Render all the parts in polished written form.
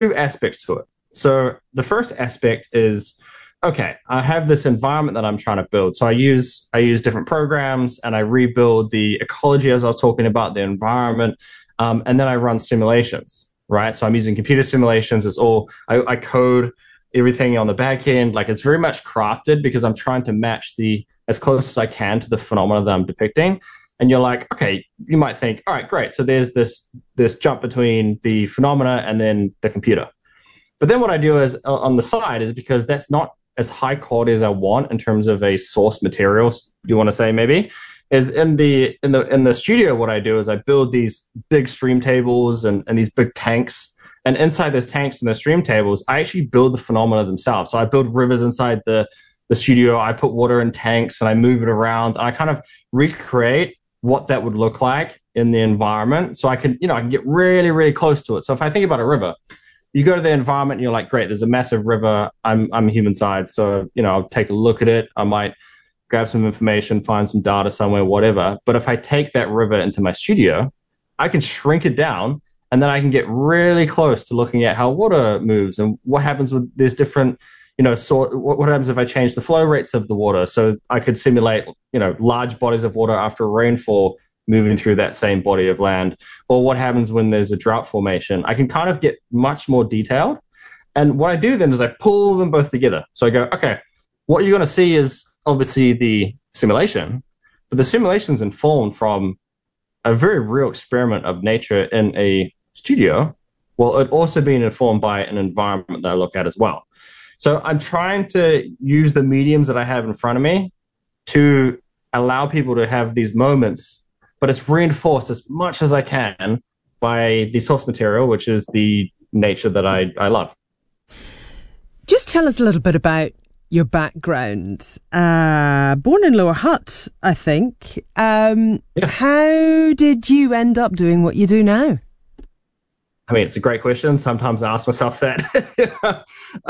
aspects to it. So the first aspect is, okay, I have this environment that I'm trying to build. So I use different programs and I rebuild the ecology as I was talking about, the environment, and then I run simulations, right? So I'm using computer simulations. It's all I code everything on the back end. Like it's very much crafted because I'm trying to match the as close as I can to the phenomena that I'm depicting. And you're like, okay, you might think, all right, great. So there's this jump between the phenomena and then the computer. But then what I do is on the side is because that's not as high quality as I want in terms of a source material, you want to say maybe, is in the studio, what I do is I build these big stream tables and these big tanks. And inside those tanks and the stream tables, I actually build the phenomena themselves. So I build rivers inside the studio, I put water in tanks and I move it around. And I kind of recreate what that would look like in the environment. So I can get really, really close to it. So if I think about a river, you go to the environment and you're like, great, there's a massive river. I'm human side. So, I'll take a look at it. I might grab some information, find some data somewhere, whatever. But if I take that river into my studio, I can shrink it down and then I can get really close to looking at how water moves and what happens with these different, what happens if I change the flow rates of the water. So I could simulate, large bodies of water after a rainfall moving through that same body of land, or what happens when there's a drought formation. I can kind of get much more detailed. And what I do then is I pull them both together. So I go, okay, what you're going to see is obviously the simulation, but the simulation's informed from a very real experiment of nature in a studio, while it also being informed by an environment that I look at as well. So I'm trying to use the mediums that I have in front of me to allow people to have these moments, but it's reinforced as much as I can by the source material, which is the nature that I love. Just tell us a little bit about your background. Born in Lower Hutt, I think. Yeah. How did you end up doing what you do now? I mean, it's a great question. Sometimes I ask myself that.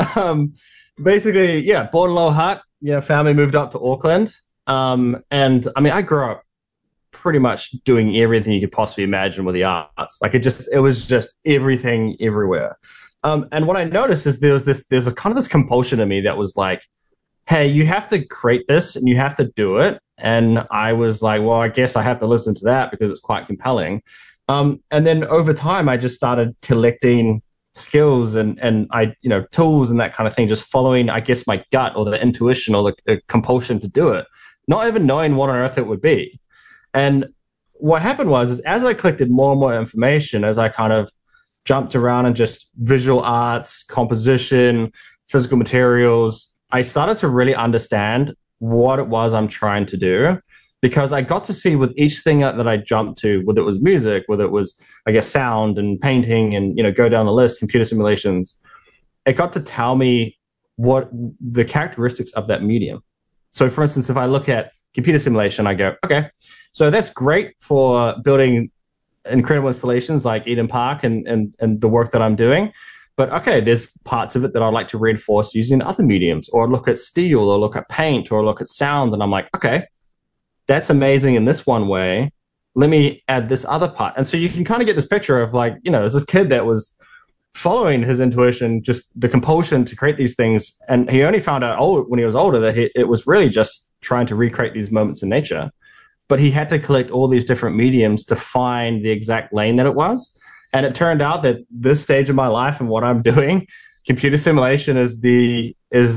Basically, yeah, born in Lower Hutt. Yeah, family moved up to Auckland. And I mean, I grew up pretty much doing everything you could possibly imagine with the arts. Like it was just everything everywhere. And what I noticed is there's a kind of this compulsion in me that was like, hey, you have to create this and you have to do it. And I was like, well, I guess I have to listen to that because it's quite compelling. And then over time, I just started collecting skills and tools and that kind of thing, just following, I guess, my gut or the intuition or the compulsion to do it, not even knowing what on earth it would be. And what happened was, is as I collected more and more information, as I kind of jumped around in just visual arts, composition, physical materials, I started to really understand what it was I'm trying to do, because I got to see with each thing that I jumped to, whether it was music, whether it was, I guess, sound and painting and, go down the list, computer simulations, it got to tell me what the characteristics of that medium. So for instance, if I look at computer simulation, I go, okay, so that's great for building incredible installations like Eden Park and the work that I'm doing. But okay, there's parts of it that I'd like to reinforce using other mediums, or look at steel, or look at paint, or look at sound. And I'm like, okay, that's amazing in this one way. Let me add this other part. And so you can kind of get this picture of like, there's this kid that was following his intuition, just the compulsion to create these things. And he only found out when he was older that it was really just trying to recreate these moments in nature. But he had to collect all these different mediums to find the exact lane that it was. And it turned out that this stage of my life and what I'm doing, computer simulation is the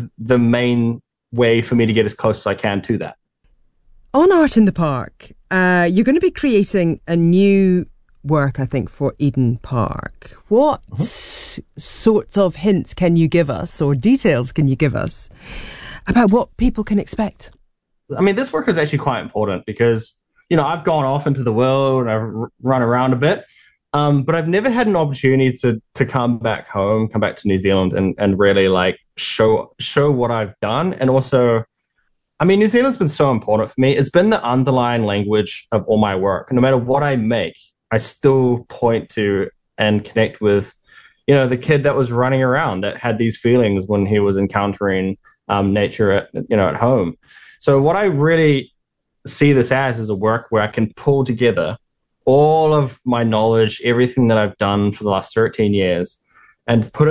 main way for me to get as close as I can to that. On Art in the Park, you're going to be creating a new work, I think, for Eden Park. What sorts of hints can you give us, or details can you give us about what people can expect? I mean, this work is actually quite important because, I've gone off into the world and I've run around a bit, but I've never had an opportunity to come back home, come back to New Zealand and really like show what I've done. And also, I mean, New Zealand's been so important for me. It's been the underlying language of all my work. No matter what I make, I still point to and connect with, the kid that was running around that had these feelings when he was encountering nature at home. So what I really see this as is a work where I can pull together all of my knowledge, everything that I've done for the last 13 years, and put it